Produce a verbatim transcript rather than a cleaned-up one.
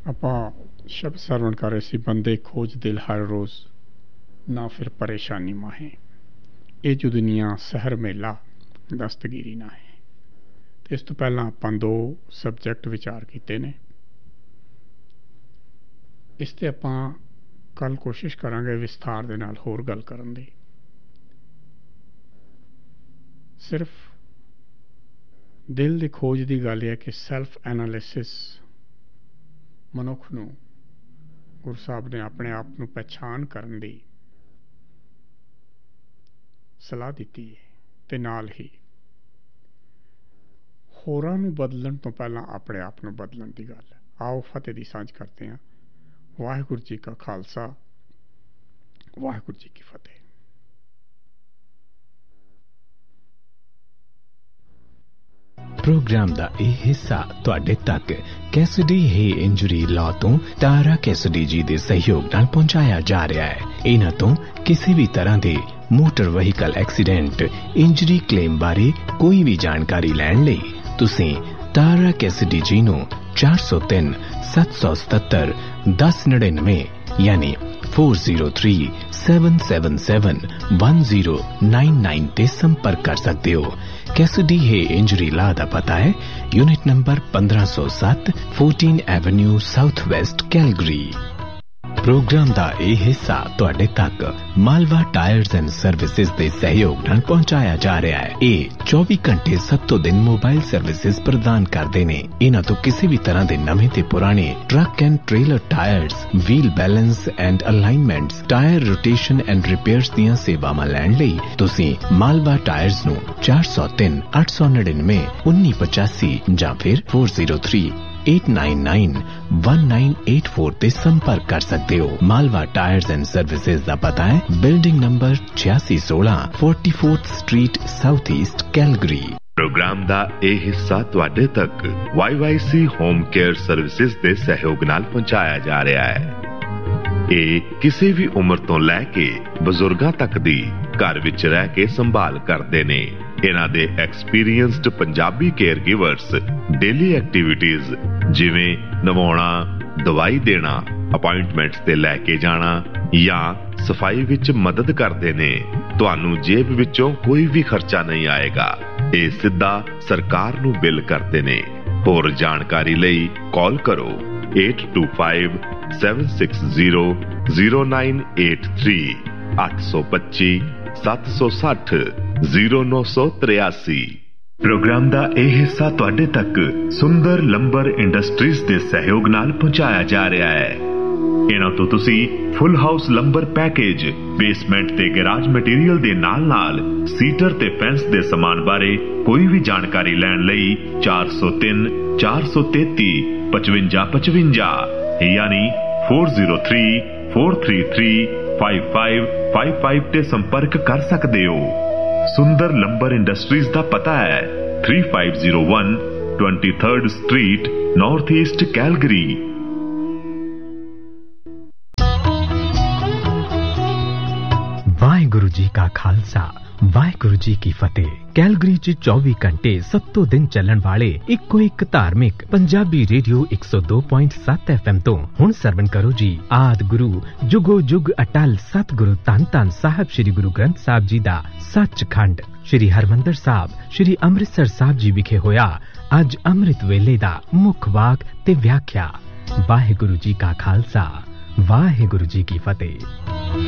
ਆਪਾਂ ਸ਼ਬਦ ਸਰਵਣ ਕਰ ਰਹੇ ਸੀ, ਬੰਦੇ ਖੋਜ ਦਿਲ ਹਰ ਰੋਜ਼ ਨਾ ਫਿਰ ਪਰੇਸ਼ਾਨੀ ਮਾਹੇ, ਇਹ ਜੋ ਦੁਨੀਆ ਸਹਿਰ ਮੇਲਾ ਦਸਤਗੀਰੀ ਨਾ ਹੈ। ਤੇ ਇਸ ਤੋਂ ਪਹਿਲਾਂ ਆਪਾਂ ਦੋ ਸਬਜੈਕਟ ਵਿਚਾਰ ਕੀਤੇ ਨੇ। ਇਸ ਤੇ ਆਪਾਂ ਕੱਲ ਕੋਸ਼ਿਸ਼ ਕਰਾਂਗੇ ਵਿਸਥਾਰ ਦੇ ਨਾਲ ਹੋਰ ਗੱਲ ਕਰਨ ਦੀ। ਸਿਰਫ ਦਿਲ ਦੀ ਖੋਜ ਦੀ ਗੱਲ ਇਹ ਹੈ ਕਿ ਸੈਲਫ ਐਨਾਲਿਸਿਸ ਮਨੁੱਖ ਨੂੰ ਗੁਰੂ ਸਾਹਿਬ ਨੇ ਆਪਣੇ ਆਪ ਨੂੰ ਪਹਿਚਾਣ ਕਰਨ ਦੀ ਸਲਾਹ ਦਿੱਤੀ ਹੈ, ਤੇ ਨਾਲ ਹੀ ਹੋਰਾਂ ਨੂੰ ਬਦਲਣ ਤੋਂ ਪਹਿਲਾਂ ਆਪਣੇ ਆਪ ਨੂੰ ਬਦਲਣ ਦੀ ਗੱਲ ਹੈ। ਆਓ ਫਤਿਹ ਦੀ ਸਾਂਝ ਕਰਦੇ ਹਾਂ। ਵਾਹਿਗੁਰੂ ਜੀ ਕਾ ਖਾਲਸਾ, ਵਾਹਿਗੁਰੂ ਜੀ ਕੀ ਫਤਿਹ। प्रोग्राम ਦਾ ਇਹ ਹਿੱਸਾ ਤੁਹਾਡੇ ਤੱਕ ਕੈਸਡੀ ਹੈ ਇੰਜਰੀ ਲਾਅ ਤੋਂ ਤਾਰਾ ਕੈਸਡੀ ਜੀ ਦੇ ਸਹਿਯੋਗ ਨਾਲ ਪਹੁੰਚਾਇਆ ਜਾ ਰਿਹਾ ਹੈ। ਇਹਨਾਂ ਤੋਂ ਕਿਸੇ ਵੀ ਤਰ੍ਹਾਂ ਦੇ motor vehicle accident injury claim ਬਾਰੇ ਕੋਈ ਵੀ ਜਾਣਕਾਰੀ ਲੈਣ ਲਈ ਤੁਸੀਂ ਤਾਰਾ ਕੈਸਡੀ ਜੀ ਨੂੰ ਚਾਰ ਸੌ ਤਿੰਨ ਸੱਤ ਸੌ ਸਤੱਤਰ ਦਸ ਨੜਿਨਵੇਂ ਯਾਨੀ four zero three seven seven seven one zero nine nine ते संपर्क कर सकते हो। कैसिडी है इंजरी ला दा पता है यूनिट नंबर पंद्रह सौ सात fourteen Avenue south west Calgary. Programme ਦਾ ਇਹ ਹਿੱਸਾ ਤੁਹਾਡੇ ਤੱਕ ਮਾਲਵਾ ਟਾਇਰਸ ਐਂਡ ਸਰਵਿਸਿਜ਼ ਦੇ ਸਹਿਯੋਗ ਨਾਲ ਪਹੁੰਚਾਇਆ ਜਾ ਰਿਹਾ ਹੈ। ਇਹ ਚੌਵੀ ਘੰਟੇ ਸੱਤੋਂ ਦਿਨ ਮੋਬਾਈਲ ਸਰਵਿਸਿਜ਼ ਪ੍ਰਦਾਨ ਕਰਦੇ ਨੇ। ਇਹਨਾਂ ਤੋਂ ਕਿਸੇ ਵੀ ਤਰ੍ਹਾਂ ਦੇ ਨਵੇਂ ਤੇ ਪੁਰਾਣੇ truck and trailer tyres, wheel balance and ਅਲਾਈਨਮੈਂਟਸ, tyre rotation and repairs ਦੀਆਂ ਸੇਵਾਵਾਂ ਲੈਣ ਲਈ ਤੁਸੀਂ ਮਾਲਵਾ ਟਾਇਰਸ ਨੂੰ ਚਾਰ ਸੌ ਤਿੰਨ ਅੱਠ ਸੌ ਨੜਿਨਵੇਂ ਉੱਨੀ ਪਚਾਸੀ ਜਾਂ ਫਿਰ four zero three eight nine nine one nine eight four ਤੇ ਸੰਪਰਕ ਕਰ ਸਕਦੇ ਹੋ। ਮਾਲਵਾ ਟਾਇਰਸ ਐਂਡ ਸਰਵਿਸਿਜ਼ ਦਾ ਪਤਾ ਹੈ ਬਿਲਡਿੰਗ ਨੰਬਰ छियासी सोलह चौवालीस street south East Calgary. Programme ਦਾ ਇਹ ਹਿੱਸਾ ਤੁਹਾਡੇ ਤੱਕ why Y C home care services ਦੇ ਸਹਿਯੋਗ ਨਾਲ ਪਹੁੰਚਾਇਆ ਜਾ ਰਿਹਾ ਹੈ। ਇਹ ਕਿਸੇ ਵੀ ਉਮਰ ਤੋਂ ਲੈ ਕੇ ਬਜ਼ੁਰਗਾਂ ਤੱਕ ਦੀ ਘਰ ਵਿੱਚ ਰਹਿ ਕੇ ਸੰਭਾਲ ਕਰਦੇ ਨੇ। ਇਹਨਾਂ ਦੇ experienced Punjabi care ਗਿਵਰਸ daily activities ਜਿਵੇਂ ਨਵਾਉਣਾ, ਦਵਾਈ ਦੇਣਾ, ਅਪਾਇੰਟਮੈਂਟਸ ਤੇ ਲੈ ਕੇ ਜਾਣਾ ਜਾਂ ਸਫਾਈ ਵਿੱਚ ਮਦਦ ਕਰਦੇ ਨੇ। ਤੁਹਾਨੂੰ ਜੇਬ ਵਿੱਚੋਂ ਕੋਈ ਵੀ ਖਰਚਾ ਨਹੀਂ ਆਏਗਾ। ਇਹ ਸਿੱਧਾ ਸਰਕਾਰ ਨੂੰ ਬਿੱਲ ਕਰਦੇ ਨੇ। ਹੋਰ ਜਾਣਕਾਰੀ ਲਈ ਕਾਲ ਕਰੋ eight to five seven six zero zero nine eight three ਅੱਠ ਸੌ ਪੱਚੀ ਸੱਤ ਸੌ ਸੱਠ ਜ਼ੀਰੋ ਨੌ ਸੌ ਤਰਿਆਸੀ। ਪ੍ਰੋਗਰਾਮ ਦਾ ਇਹ ਹਿੱਸਾ ਤੁਹਾਡੇ ਤੱਕ ਸੁੰਦਰ ਲੰਬਰ ਇੰਡਸਟਰੀਜ਼ ਦੇ ਸਹਿਯੋਗ ਨਾਲ ਪਹੁੰਚਾਇਆ ਜਾ ਰਿਹਾ ਹੈ। ਇਹਨਾਂ ਤੋਂ ਤੁਸੀਂ ਫੁੱਲ ਹਾਊਸ ਲੰਬਰ ਪੈਕੇਜ, ਬੇਸਮੈਂਟ ਤੇ ਗੈਰਾਜ ਮਟੀਰੀਅਲ ਦੇ ਨਾਲ ਨਾਲ ਸੀਟਰ ਤੇ ਫੈਂਸ ਦੇ ਸਮਾਨ ਬਾਰੇ ਕੋਈ ਵੀ ਜਾਣਕਾਰੀ ਲੈਣ ਲਈ ਚਾਰ ਸੌ ਤਿੰਨ ਚਾਰ ਸੌ ਤੇਤੀ ਪਚਵੰਜਾ ਪਚਵੰਜਾ ਯਾਨੀ four zero three four three three five five five five ਤੇ ਸੰਪਰਕ ਕਰ ਸਕਦੇ ਹੋ। ਸੁੰਦਰ ਲੰਬਰ ਇੰਡਸਟਰੀਜ਼ ਦਾ ਪਤਾ ਹੈ three five zero one twenty third street north east Calgary. Waheguru ji ਕਾ ਖਾਲਸਾ, ਵਾਹਿਗੁਰੂ ਜੀ ਕੀ ਫਤਿਹ। ਕੈਲਗਰੀ ਚ ਚੌਵੀ ਘੰਟੇ ਸੱਤੋਂ ਦਿਨ ਚੱਲਣ ਵਾਲੇ ਇੱਕੋ ਇੱਕ ਧਾਰਮਿਕ ਪੰਜਾਬੀ ਰੇਡੀਓ ਇੱਕ ਸੌ ਦੋ ਪੁਆਇੰਟ ਸੱਤ ਐਫ ਐਮ ਤੋਂ ਹੁਣ ਸਰਵਣ ਕਰੋ ਜੀ ਆਦ ਗੁਰੂ ਜੁਗੋ ਜੁਗ ਅਟਲ ਸਤਿਗੁਰੂ ਧੰਨ ਧੰਨ ਸਾਹਿਬ ਸ੍ਰੀ ਗੁਰੂ ਗ੍ਰੰਥ ਸਾਹਿਬ ਜੀ ਦਾ ਸੱਚਖੰਡ ਸ੍ਰੀ ਹਰਮੰਦਰ ਸਾਹਿਬ ਸ੍ਰੀ ਅੰਮ੍ਰਿਤਸਰ ਸਾਹਿਬ ਜੀ ਵਿਖੇ ਹੋਇਆ ਅੱਜ ਅੰਮ੍ਰਿਤ ਵੇਲੇ ਦਾ ਮੁੱਖ ਵਾਕ ਤੇ ਵਿਆਖਿਆ। ਵਾਹਿਗੁਰੂ ਜੀ ਕਾ ਖਾਲਸਾ, ਵਾਹਿਗੁਰੂ ਜੀ ਕੀ ਫਤਿਹ।